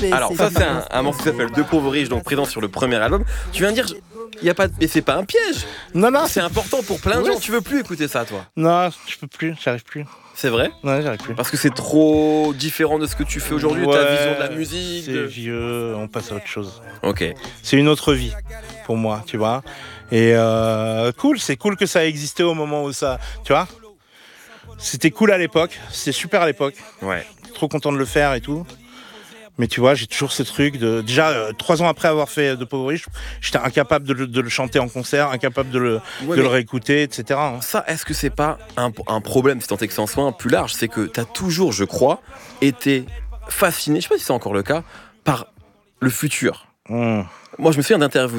Alors ça c'est un morceau qui s'appelle Deux pauvres riches, donc présent sur le premier album. Tu viens de dire, y a pas de... mais c'est pas un piège. Non, C'est important pour plein de gens. Tu veux plus écouter ça, toi? Non, je peux plus, j'arrive plus. C'est vrai? Ouais, j'arrive plus. Parce que c'est trop différent de ce que tu fais aujourd'hui, ta vision de la musique. C'est vieux, on passe à autre chose. Ok. C'est une autre vie pour moi, tu vois. Et cool, c'est cool que ça a existé au moment où ça, tu vois. C'était cool à l'époque, c'était super à l'époque. Ouais. Trop content de le faire et tout. Mais tu vois, j'ai toujours ce truc de... Déjà, 3 ans après avoir fait De Pauvres Riches, j'étais incapable de le chanter en concert, incapable de le réécouter, etc. Ça, est-ce que c'est pas un problème, si tant est que c'est en soi plus large, c'est que t'as toujours, je crois, été fasciné, je sais pas si c'est encore le cas, par le futur. Moi, je me souviens d'interviews